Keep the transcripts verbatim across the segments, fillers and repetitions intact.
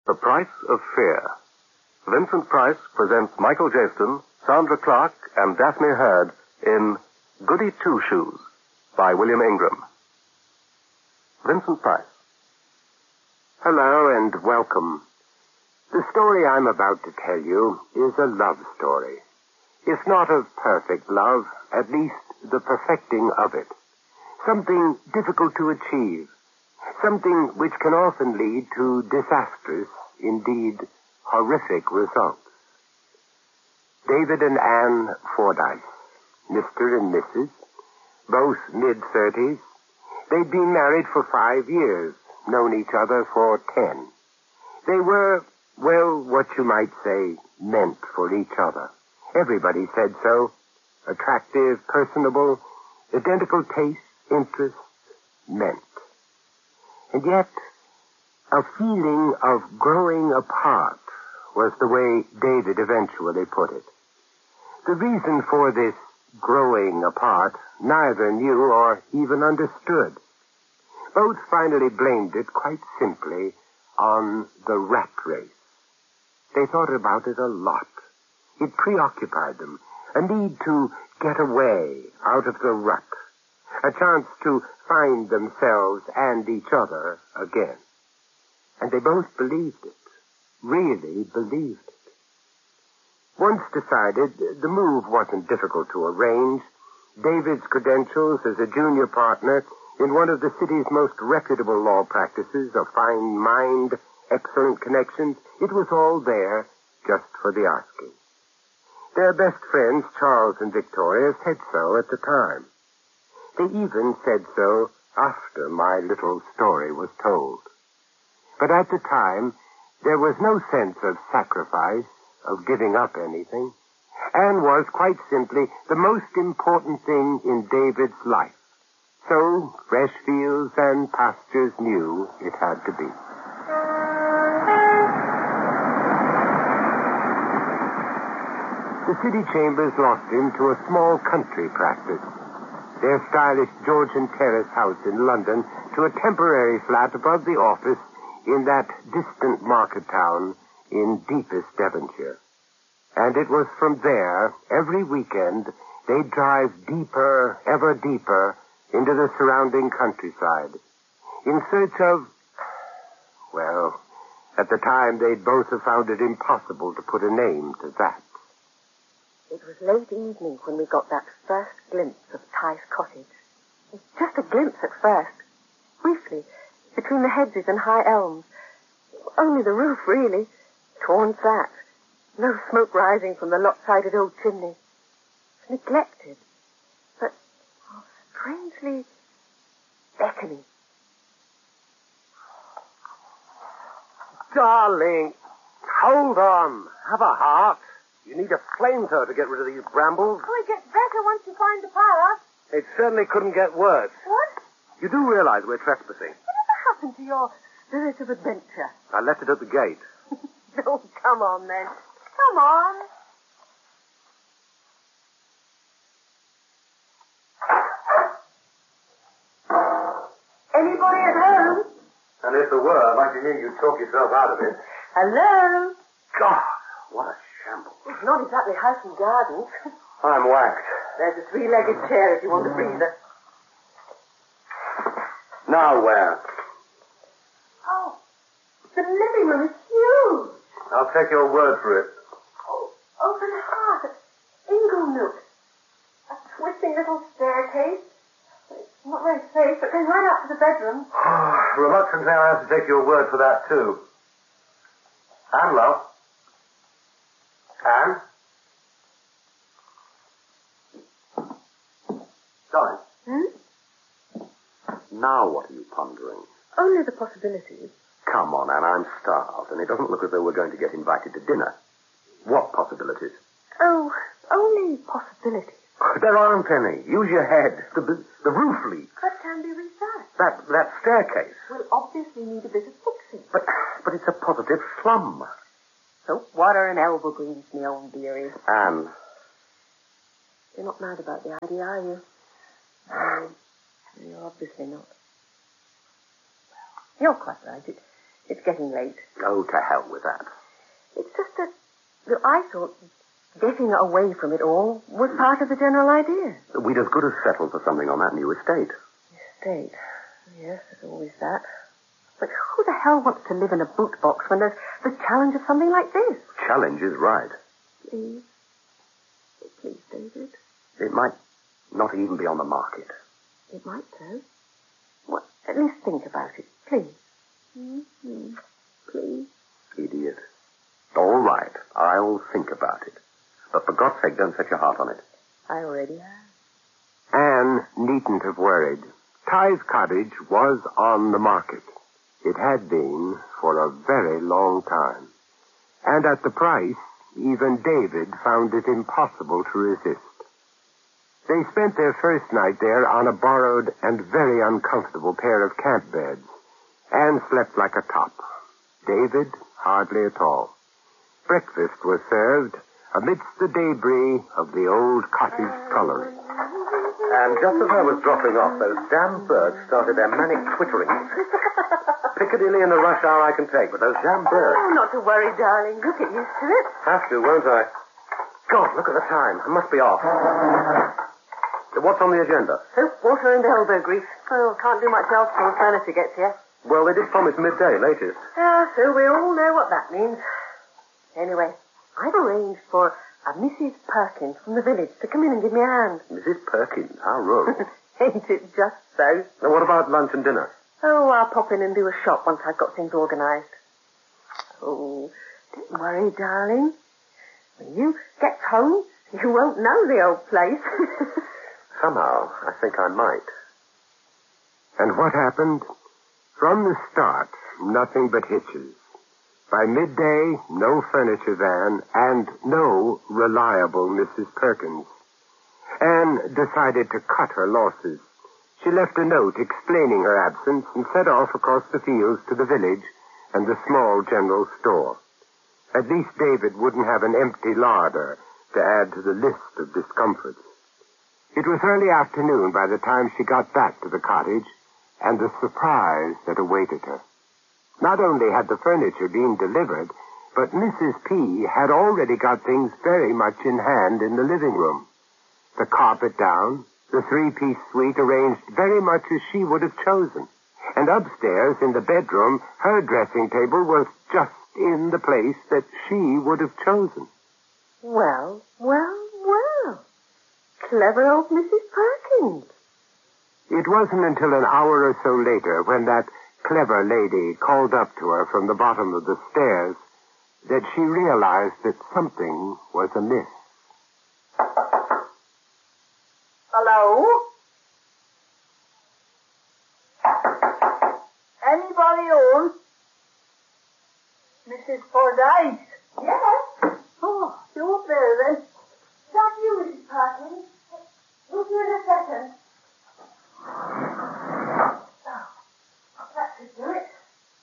The Price of Fear. Vincent Price presents Michael Jaston, Sandra Clark, and Daphne Hurd in Goody Two-Shoes by William Ingram. Vincent Price. Hello and welcome. The story I'm about to tell you is a love story. If not of perfect love, at least the perfecting of it. Something difficult to achieve. Something which can often lead to disastrous, indeed horrific results. David and Anne Fordyce, Mister and Missus, both mid-thirties. They'd been married for five years, known each other for ten. They were, well, what you might say, meant for each other. Everybody said so. Attractive, personable, identical tastes, interests, meant. And yet, a feeling of growing apart was the way David eventually put it. The reason for this growing apart neither knew or even understood. Both finally blamed it quite simply on the rat race. They thought about it a lot. It preoccupied them, a need to get away out of the rut, a chance to find themselves and each other again. And they both believed it, really believed it. Once decided, the move wasn't difficult to arrange. David's credentials as a junior partner in one of the city's most reputable law practices, a fine mind, excellent connections, it was all there just for the asking. Their best friends, Charles and Victoria, said so at the time. They even said so after my little story was told. But at the time, there was no sense of sacrifice, of giving up anything. Anne was, quite simply, the most important thing in David's life. So, fresh fields and pastures knew it had to be. The city chambers lost him to a small country practice. Their stylish Georgian terrace house in London to a temporary flat above the office in that distant market town in deepest Devonshire. And it was from there, every weekend, they'd drive deeper, ever deeper, into the surrounding countryside, in search of, well, at the time they'd both have found it impossible to put a name to that. It was late evening when we got that first glimpse of Tice Cottage. Just a glimpse at first. Briefly, between the hedges and high elms. Only the roof, really. Torn thatch. No smoke rising from the lopsided old chimney. Neglected. But oh, strangely beckoning. Darling, hold on. Have a heart. You need a flamethrower to get rid of these brambles. Oh, it gets better once you find the power. It certainly couldn't get worse. What? You do realize we're trespassing. Whatever happened to your spirit of adventure? I left it at the gate. Oh, come on, then. Come on. Anybody at home? And if there were, I'd like to hear you talk yourself out of it. Hello? God, what a shambles. It's not exactly house and garden. I'm whacked. There's a three-legged chair if you want a breather. Now where? Oh, the living room is huge. I'll take your word for it. Oh, open heart. Inglenook. A twisting little staircase. It's not very safe, but goes right up to the bedroom. Reluctantly, I have to take your word for that, too. Anne, love. Anne? Darling. Hmm? Now what are you pondering? Only the possibilities. Come on, Anne, I'm starved, and it doesn't look as though we're going to get invited to dinner. What possibilities? Oh, only possibilities. There aren't any. Use your head. The, the roof leaks. But can be researched. That, that staircase. We'll obviously need a bit of fixing. But, but it's a positive slum. Soap water and elbow grease, me own dearie. Anne. You're not mad about the idea, are you? No, you're obviously not. You're quite right. It, It's getting late. Oh, to hell with that. It's just that, that I thought getting away from it all was part of the general idea. We'd as good as settled for something on that new estate. Estate? Yes, there's always that. But who the hell wants to live in a boot box when there's the challenge of something like this? Challenge is right. Please. Please, David. It might not even be on the market. It might, though. What? At least think about it, please. Mm-hmm. Please. Idiot. All right, I'll think about it. But for God's sake, don't set your heart on it. I already have. Anne needn't have worried. Ty's cottage was on the market. It had been for a very long time. And at the price, even David found it impossible to resist. They spent their first night there on a borrowed and very uncomfortable pair of camp beds. Anne slept like a top. David, hardly at all. Breakfast was served amidst the debris of the old cottage scullery. And just as I was dropping off, those damn birds started their manic twittering. Piccadilly in the rush hour I can take, but those damn birds... Oh, not to worry, darling. You'll get used to it. Have to, won't I? God, look at the time. I must be off. What's on the agenda? Soap, water, and elbow grease. Oh, can't do much else till the furniture gets here. Well, they did promise midday, latest. Ah, so we all know what that means. Anyway, I've arranged for a Missus Perkins from the village to come in and give me a hand. Missus Perkins? How rude. Ain't it just so? Now, what about lunch and dinner? Oh, I'll pop in and do a shop once I've got things organised. Oh, don't worry, darling. When you get home, you won't know the old place. Somehow, I think I might. And what happened? From the start, nothing but hitches. By midday, no furniture van and no reliable Missus Perkins. Anne decided to cut her losses. She left a note explaining her absence and set off across the fields to the village and the small general store. At least David wouldn't have an empty larder to add to the list of discomforts. It was early afternoon by the time she got back to the cottage and the surprise that awaited her. Not only had the furniture been delivered, but Missus P. had already got things very much in hand in the living room. The carpet down, the three-piece suite arranged very much as she would have chosen. And upstairs in the bedroom, her dressing table was just in the place that she would have chosen. Well, well, well. Clever old Missus Perkins. It wasn't until an hour or so later, when that clever lady called up to her from the bottom of the stairs, that she realized that something was amiss. Hello? Anybody home? Missus Fordyce? Yes. Oh, you up there then? Is that you, Missus Perkins? We'll do in a second. Oh, that should do it.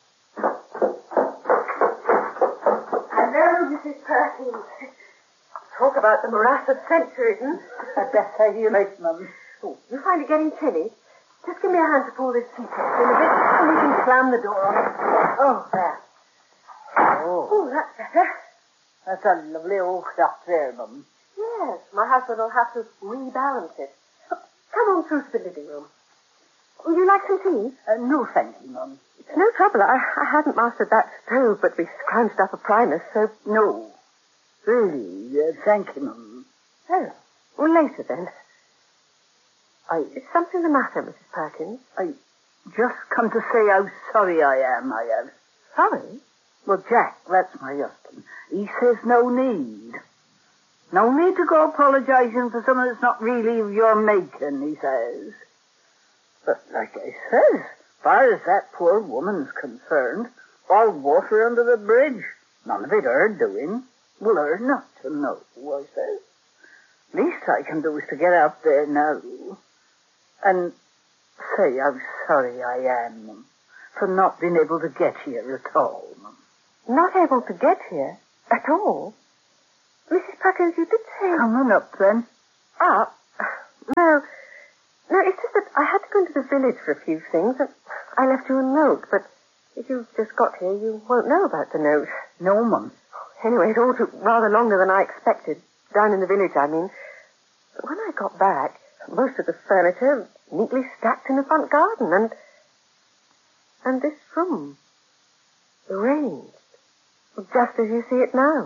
Hello, Missus Perkins. Talk about the morass of centuries, hmm? I'd best say you late, Mum. Oh, you find it getting chilly? Just give me a hand to pull this tea chest in a bit, and we can slam the door on it. Oh, there. Oh. Oh, that's better. That's a lovely old clock there, Mum. Yes, my husband will have to rebalance it. Come on through to the living room. Would you like some tea? Uh, no, thank you, Mum. It's no trouble. I, I hadn't mastered that stove, but we scrounged up a primus, so... No. Really, uh, thank you, Mum. Oh, well, later then. I, is something the matter, Missus Perkins? I just come to say how sorry I am, I have. Sorry? Well, Jack, that's my husband. He says no need. No need to go apologizing for something that's not really of your making, he says. But like I says, as far as that poor woman's concerned, all water under the bridge. None of it her doing. Well, her not to know, I says. Least I can do is to get out there now and say how sorry I am, Mum, for not being able to get here at all, Mum. Not able to get here at all? Missus Perkins, you did say... Coming up, then? Up? No. No, it's just that I had to go into the village for a few things, and I left you a note, but If you've just got here, you won't know about the note. No, Mum. Anyway, it all took rather longer than I expected. Down in the village, I mean. But when I got back, most of the furniture neatly stacked in the front garden, and... and this room. Arranged. Just as you see it now.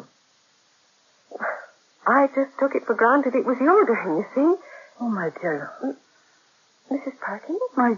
I just took it for granted it was your doing, you see. Oh, my dear. Missus Perkins? My